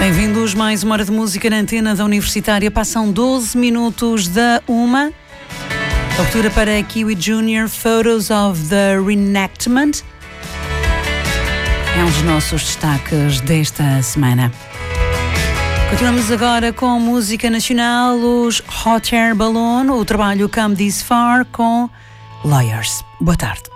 Bem-vindos, mais uma hora de música na antena da Universitária. Passam 12 minutos da 1. Altura para Kiwi Junior, Photos of the Reenactment. É um dos nossos destaques desta semana. Continuamos agora com música nacional, os Hot Air Balloon, o trabalho Come This Far com Lawyers. Boa tarde.